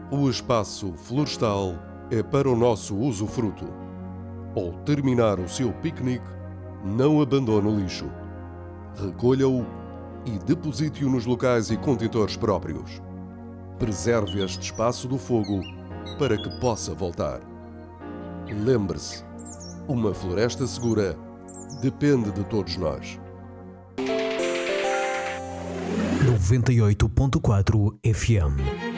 O espaço florestal é para o nosso usufruto. Ao terminar o seu piquenique, não abandone o lixo. Recolha-o e deposite-o nos locais e contentores próprios. Preserve este espaço do fogo para que possa voltar. Lembre-se, uma floresta segura depende de todos nós. 98.4 FM